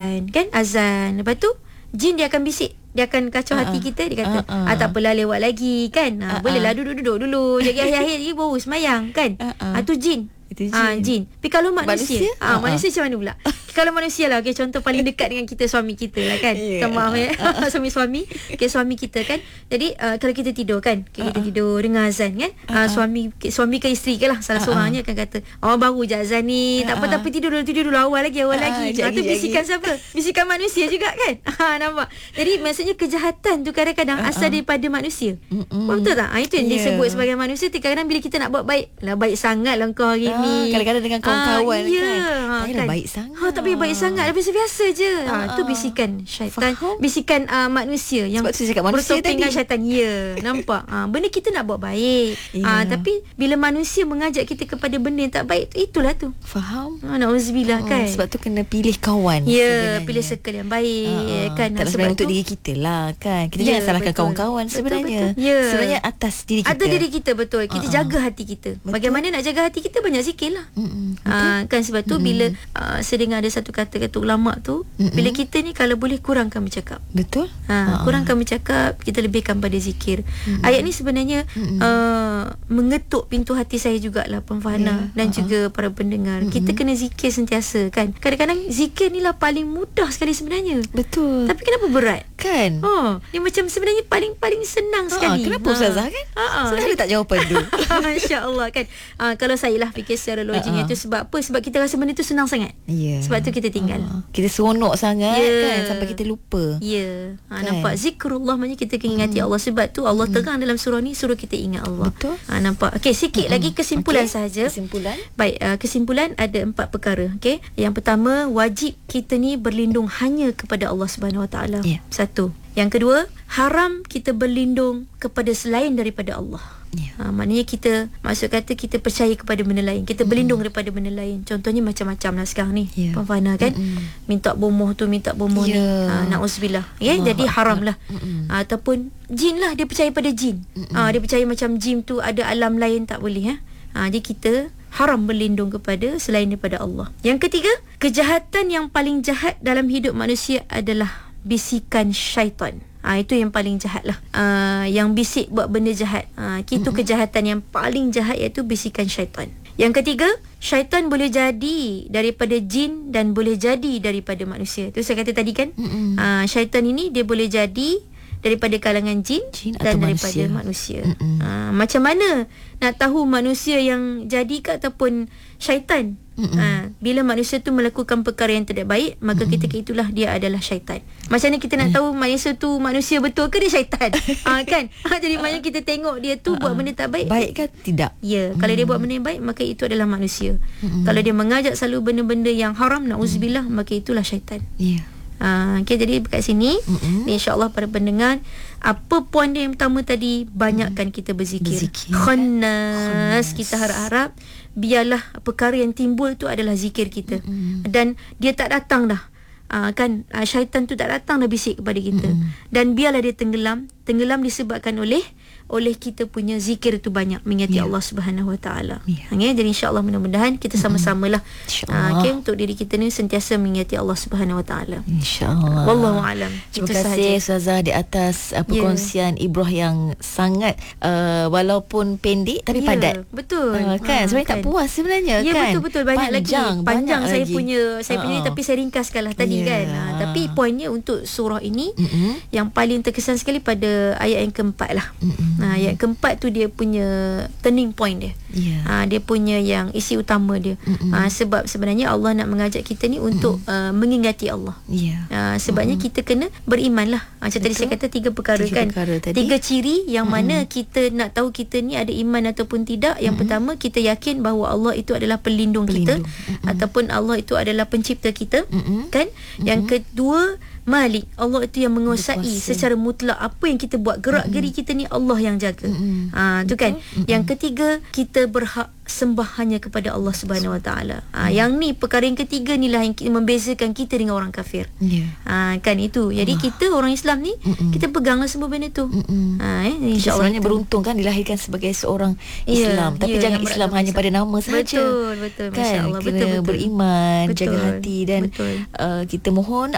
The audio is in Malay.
azan, kan? Azan. Lepas tu jin dia akan bisik, dia akan kacau hati kita. Dia kata tak apalah, lewat lagi, kan? Bolehlah duduk-duduk dulu, jadi akhir-akhir lagi baru semayang, kan? Tu jin. Itu jin. Jin. Tapi kalau manusia, manusia macam mana pula? Kalau manusia lah, okay, contoh paling dekat dengan kita, suami kita lah, kan? Maaf ya, suami. Okay, suami kita, kan? Jadi kalau kita tidur, kan? Kita tidur dengar azan, kan? Suami ke isteri ke lah, salah seorangnya akan kata, baru je azan ni, tak apa, tapi tidur dulu, awal lagi. Itu bisikan siapa? Bisikan manusia juga, kan? Nampak? Jadi maksudnya kejahatan tu kadang-kadang asal daripada manusia. Betul tak? Itu yang disebut sebagai manusia. Kadang-kadang bila kita nak buat baik, lah baik sangat lah kau hari ni. Kadang-kadang dengan kawan-kawan, kan? Baik sangat. Tak baik sangat, biasa-biasa je. Itu bisikan syaitan. Bisikan manusia yang bertopeng dengan syaitan. Nampak? Benda kita nak buat baik. Tapi bila manusia mengajak kita kepada benda yang tak baik, itulah tu. Faham? Na'udzubillah, kan? Sebab tu kena pilih kawan. Pilih circle yang baik, kan? Tak sebenarnya untuk diri kita lah, kan? Kita jangan salahkan kawan-kawan sebenarnya. Sebenarnya atas diri kita. Atas diri kita, betul. Kita jaga hati kita. Bagaimana nak jaga hati kita? Banyak zikir lah. Kan sebab tu bila saya dengar ada satu kata ulama tu, bila kita ni kalau boleh kurangkan bercakap. Betul. Kurangkan bercakap, kita lebihkan pada zikir. Ayat ni sebenarnya mengetuk pintu hati saya jugalah, Puan Farhana, dan juga para pendengar. Kita kena zikir sentiasa, kan? Kadang-kadang zikir ni lah paling mudah sekali sebenarnya. Betul. Tapi kenapa berat? Kan? Ni macam sebenarnya paling senang sekali. Kenapa Ustazah, kan? Sebenarnya tak jawapan tu. Masya-Allah, kan? Kalau saya lah fikir secara logiknya tu sebab apa? Sebab kita rasa benda tu senang sangat. Sebab tu kita tinggal. Kita seronok sangat, kan? Sampai kita lupa. Kan? Nampak? Zikrullah maknanya kita kena ingati Allah. Sebab tu Allah terang dalam surah ni suruh kita ingat Allah. Betul. Nampak? Okey, sikit lagi kesimpulan sahaja. Kesimpulan. Baik, kesimpulan ada 4 perkara. Okey. Yang pertama, wajib kita ni berlindung hanya kepada Allah Subhanahu Wa Taala. Satu. Yang kedua, haram kita berlindung kepada selain daripada Allah. Maknanya kita, maksud kata kita percaya kepada benda lain, kita berlindung daripada benda lain. Contohnya macam-macam lah sekarang ni, Puan Farhana, kan? Minta bomoh tu, minta bomoh ni, na'udzubillah, jadi haram lah. Ataupun jin lah, dia percaya pada jin. Dia percaya macam jin tu ada alam lain, tak boleh. Jadi kita haram berlindung kepada selain daripada Allah. Yang ketiga, kejahatan yang paling jahat dalam hidup manusia adalah bisikan syaitan. Itu yang paling jahat lah. Yang bisik buat benda jahat. Itu kejahatan yang paling jahat, iaitu bisikan syaitan. Yang ketiga, syaitan boleh jadi daripada jin dan boleh jadi daripada manusia. Tu saya kata tadi, kan? Syaitan ini dia boleh jadi daripada kalangan jin dan daripada manusia. Macam mana nak tahu manusia yang jadi ke ataupun syaitan? Bila manusia tu melakukan perkara yang tidak baik, maka ketika itulah dia adalah syaitan. Macam mana kita nak tahu manusia tu manusia betul ke dia syaitan? Kan? Jadi maknanya kita tengok dia tu buat benda tak baik. Baik ke tidak? Kalau dia buat benda yang baik, maka itu adalah manusia. Kalau dia mengajak selalu benda-benda yang haram, na'udzubillah, maka itulah syaitan. Jadi dekat sini, insya-Allah para pendengar, apa poin dia yang pertama tadi, banyakkan kita berzikir. Khannas. Kita harap-harap biarlah perkara yang timbul tu adalah zikir kita. Dan dia tak datang dah. Kan, syaitan tu tak datang dah bisik kepada kita. Dan biarlah dia tenggelam disebabkan oleh kita punya zikir tu banyak, mengingati Allah Subhanahu Wa Taala. Jadi insya-Allah mudah-mudahan kita sama-samalah untuk diri kita ni sentiasa mengingati Allah Subhanahu Wa Taala. Insya-Allah. Wallahu alam. Terima kasih Ustazah di atas perkongsian ibrah yang sangat walaupun pendek tapi padat. Betul. Kan sebenarnya tak puas sebenarnya, kan? Betul banyak panjang saya punya ni, tapi saya ringkaskanlah tadi, kan. Tapi poinnya untuk surah ini yang paling terkesan sekali pada ayat yang keempat lah. Ayat keempat tu dia punya turning point dia. Dia punya yang isi utama dia. Sebab sebenarnya Allah nak mengajak kita ni untuk mengingati Allah. Sebabnya kita kena beriman lah. Macam tadi saya kata 3 perkara, kan? 3 ciri yang mana kita nak tahu kita ni ada iman ataupun tidak. Yang pertama, kita yakin bahawa Allah itu adalah pelindung kita, ataupun Allah itu adalah pencipta kita, kan? Yang kedua, Malik, Allah itu yang menguasai secara mutlak apa yang kita buat, gerak-geri kita ni Allah yang jaga. Tu kan. Yang ketiga, kita berhak sembah hanya kepada Allah Subhanahu Wa Taala. Yang ni perkara yang ketiga ni lah yang membezakan kita dengan orang kafir. Kan itu. Jadi kita orang Islam ni kita peganglah semua benda tu. InsyaAllah beruntung, kan, dilahirkan sebagai seorang Islam. Tapi jangan Islam hanya pada nama sahaja. Betul. Kan? Masya-Allah. Kena beriman, jaga hati, dan kita mohon